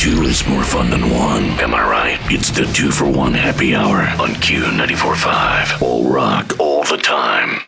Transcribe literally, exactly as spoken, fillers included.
two is more fun than one. Am I right? It's the two for one happy hour on Q ninety-four point five. All rock, all the time.